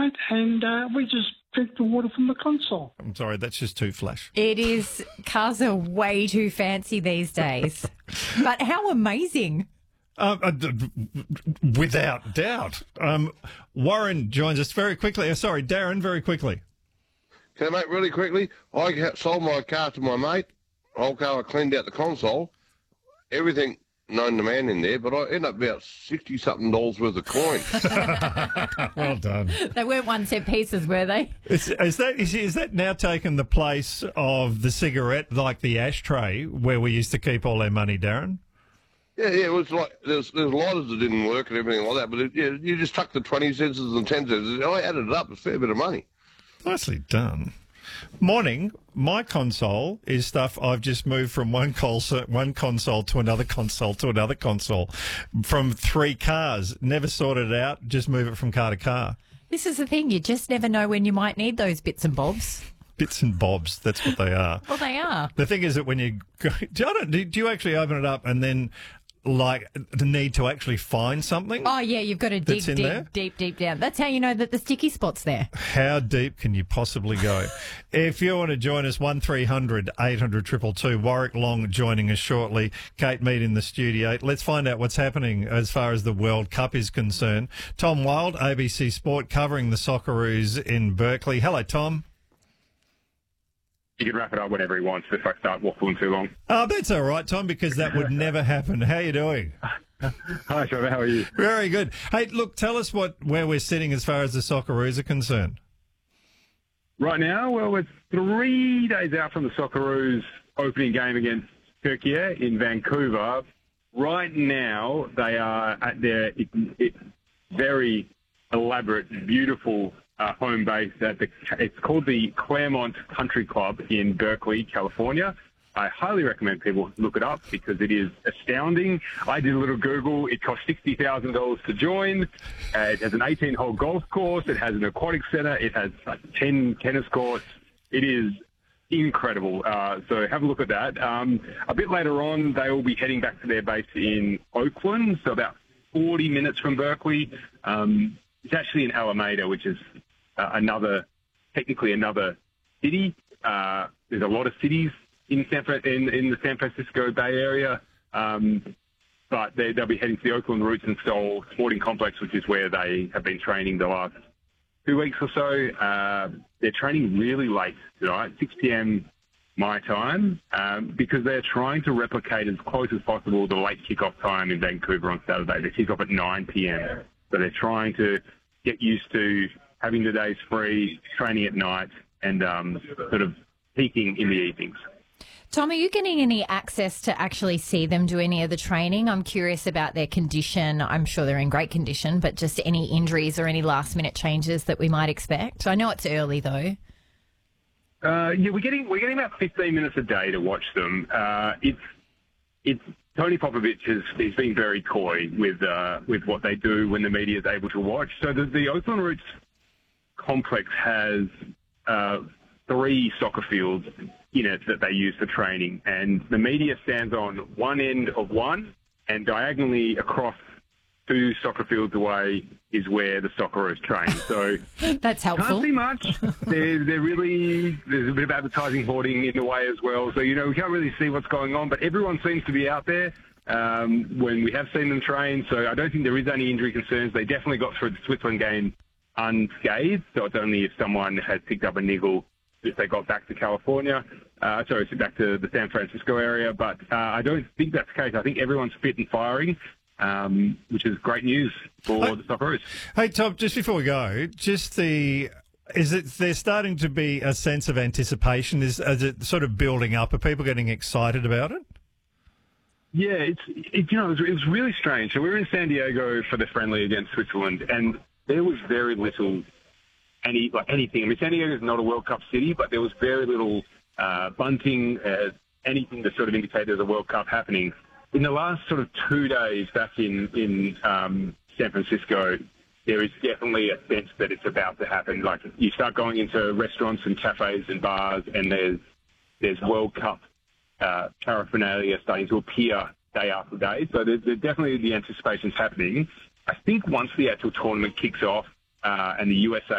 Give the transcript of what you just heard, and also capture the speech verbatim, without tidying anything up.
night, and uh, we just drink the water from the console. I'm sorry, that's just too flash. It is. Cars are way too fancy these days. But how amazing. Um, uh, d- d- without doubt. Um, Warren joins us very quickly. Uh, sorry, Darren, very quickly. Okay, mate, really quickly. I ha- sold my car to my mate. Whole car, I cleaned out the console. Everything known to man in there, but I ended up about sixty-something dollars worth of coin. Well done. They weren't one cent pieces, were they? Is, is that is, is that now taken the place of the cigarette, like the ashtray, where we used to keep all our money, Darren? Yeah, yeah, it was like, there's there's lighters that didn't work and everything like that, but it, yeah, you just tuck the twenty cents and ten cents. I added it up, it's a fair bit of money. Nicely done. Morning, my console is stuff I've just moved from one console, one console to another console to another console, from three cars. Never sorted it out, just move it from car to car. This is the thing. You just never know when you might need those bits and bobs. Bits and bobs, that's what they are. Well, they are. The thing is that when you go, do you, do you actually open it up and then, like, the need to actually find something? Oh, yeah, you've got to dig in deep, there? deep, deep down. That's how you know that the sticky spot's there. How deep can you possibly go? If you want to join us, one three hundred eight hundred two two two. Warwick Long joining us shortly. Kate Mead in the studio. Let's find out what's happening as far as the World Cup is concerned. Tom Wild, A B C Sport, covering the Socceroos in Berkeley. Hello, Tom. You can wrap it up whenever he wants if I start waffling too long. Oh, that's all right, Tom, because that would never happen. How are you doing? Hi, Trevor. How are you? Very good. Hey, look, tell us what where we're sitting as far as the Socceroos are concerned. Right now, well, we're three days out from the Socceroos opening game against Turkey in Vancouver. Right now, they are at their it, it, very elaborate, beautiful uh, home base. At the, it's called the Claremont Country Club in Berkeley, California. I highly recommend people look it up because it is astounding. I did a little Google. It costs sixty thousand dollars to join. Uh, it has an eighteen-hole golf course. It has an aquatic center. It has like, ten tennis courts. It is incredible. Uh, so have a look at that. Um, a bit later on, they will be heading back to their base in Oakland, so about forty minutes from Berkeley. Um, it's actually in Alameda, which is uh, another, technically another city. Uh, there's a lot of cities in San in, in the San Francisco Bay Area, um, but they, they'll be heading to the Oakland Roots and Soul Sporting Complex, which is where they have been training the last two weeks or so. Uh, they're training really late tonight, six p.m. my time, um, because they're trying to replicate as close as possible the late kickoff time in Vancouver on Saturday. They kick off at nine p.m. So they're trying to get used to having the days free, training at night, and um, sort of peaking in the evenings. Tom, are you getting any access to actually see them do any of the training? I'm curious about their condition. I'm sure they're in great condition, but just any injuries or any last-minute changes that we might expect? I know it's early, though. Uh, yeah, we're getting we're getting about fifteen minutes a day to watch them. Uh, it's it's Tony Popovich has he's been very coy with uh, with what they do when the media is able to watch. So the, the Oakland Roots complex has uh, three soccer fields in it that they use for training, and the media stands on one end of one, and diagonally across two soccer fields away is where the Socceroos train. So that's helpful. Can't see much. They're, they're really there's a bit of advertising hoarding in the way as well. So you know we can't really see what's going on, but everyone seems to be out there um, when we have seen them train. So I don't think there is any injury concerns. They definitely got through the Switzerland game unscathed. So it's only if someone had picked up a niggle if they got back to California, uh, sorry, back to the San Francisco area. But uh, I don't think that's the case. I think everyone's fit and firing, um, which is great news for hey, the Socceroos. Hey, Tom, just before we go, just the... Is it there's starting to be a sense of anticipation? Is, is it sort of building up? Are people getting excited about it? Yeah, it's it, you know it was, it was really strange. So we were in San Diego for the friendly against Switzerland, and there was very little any like anything. I mean, San Diego is not a World Cup city, but there was very little uh, bunting, uh, anything to sort of indicate there's a World Cup happening. In the last sort of two days back in in um, San Francisco, there is definitely a sense that it's about to happen. Like you start going into restaurants and cafes and bars, and there's there's World Cup uh, paraphernalia starting to appear day after day. So there's, there's definitely the anticipation's happening. I think once the actual tournament kicks off uh, and the U S A